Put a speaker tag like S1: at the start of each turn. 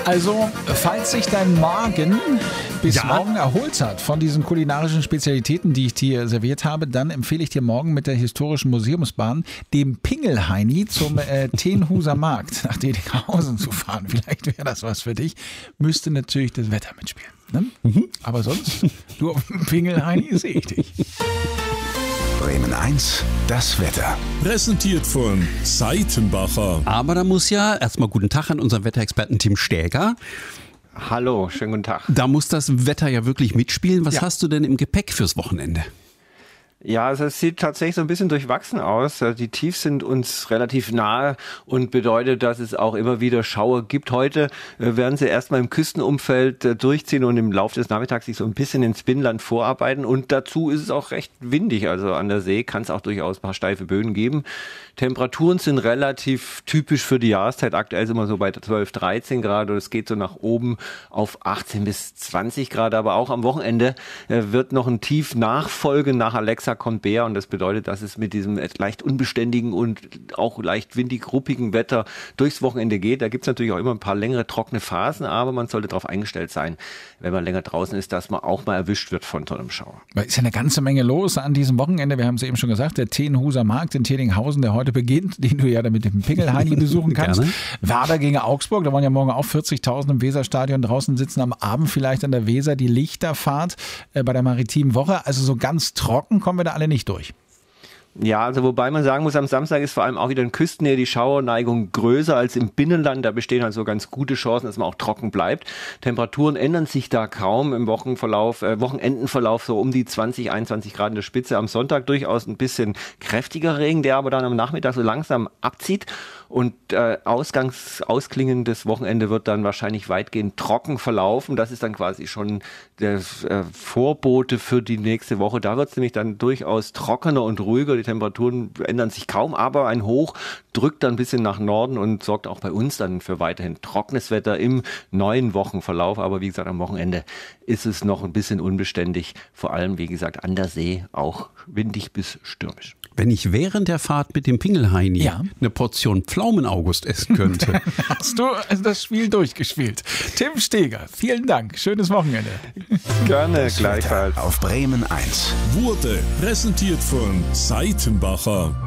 S1: Also, falls sich dein Magen bis morgen erholt hat von diesen kulinarischen Spezialitäten, die ich dir serviert habe, dann empfehle ich dir morgen mit der Historischen Museumsbahn dem Pingelheini zum Tenhuser Markt nach Dedinghausen zu fahren. Vielleicht wäre das was für dich. Müsste natürlich das Wetter mitspielen. Ne? Aber sonst, du auf dem Pingelheini sehe ich dich.
S2: Bremen 1, das Wetter.
S3: Präsentiert von Seitenbacher.
S4: Aber da muss ja erstmal guten Tag an unseren Wetterexperten Tim Stäger.
S5: Hallo, schönen guten Tag.
S4: Da muss das Wetter ja wirklich mitspielen. Was hast du denn im Gepäck fürs Wochenende?
S5: Ja, also es sieht tatsächlich so ein bisschen durchwachsen aus. Die Tiefs sind uns relativ nahe und bedeutet, dass es auch immer wieder Schauer gibt. Heute werden sie erstmal im Küstenumfeld durchziehen und im Laufe des Nachmittags sich so ein bisschen ins Binnenland vorarbeiten. Und dazu ist es auch recht windig. Also an der See kann es auch durchaus ein paar steife Böen geben. Temperaturen sind relativ typisch für die Jahreszeit. Aktuell sind wir so bei 12, 13 Grad und es geht so nach oben auf 18 bis 20 Grad. Aber auch am Wochenende wird noch ein Tief nachfolgen. Nach Alexa kommt Bär und das bedeutet, dass es mit diesem leicht unbeständigen und auch leicht windig ruppigen Wetter durchs Wochenende geht. Da gibt es natürlich auch immer ein paar längere trockene Phasen, aber man sollte darauf eingestellt sein, wenn man länger draußen ist, dass man auch mal erwischt wird von so einem Schauer.
S1: Da ist ja eine ganze Menge los an diesem Wochenende. Wir haben es eben schon gesagt, der Tenhuser Markt in Tedinghausen, der heute beginnt, den du ja mit dem Pingelheini besuchen kannst. Werder gegen Augsburg, da wollen ja morgen auch 40.000 im Weserstadion draußen sitzen, am Abend vielleicht an der Weser die Lichterfahrt bei der Maritimen Woche. Also so ganz trocken kommen wir da alle nicht durch.
S5: Ja, also wobei man sagen muss, am Samstag ist vor allem auch wieder in Küstennähe die Schauerneigung größer als im Binnenland. Da bestehen also ganz gute Chancen, dass man auch trocken bleibt. Temperaturen ändern sich da kaum im Wochenendenverlauf so um die 20, 21 Grad in der Spitze. Am Sonntag durchaus ein bisschen kräftiger Regen, der aber dann am Nachmittag so langsam abzieht. Und ausklingendes Wochenende wird dann wahrscheinlich weitgehend trocken verlaufen. Das ist dann quasi schon der Vorbote für die nächste Woche. Da wird es nämlich dann durchaus trockener und ruhiger. Die Temperaturen ändern sich kaum, aber ein Hoch drückt dann ein bisschen nach Norden und sorgt auch bei uns dann für weiterhin trockenes Wetter im neuen Wochenverlauf. Aber wie gesagt, am Wochenende ist es noch ein bisschen unbeständig. Vor allem, wie gesagt, an der See auch windig bis stürmisch.
S4: Wenn ich während der Fahrt mit dem Pingelheini eine Portion Pflaumenaugust essen könnte.
S1: Hast du das Spiel durchgespielt. Tim Stäger, vielen Dank. Schönes Wochenende.
S5: Gerne, gleichfalls.
S2: Auf Bremen 1.
S3: Wurde präsentiert von Seitenbacher.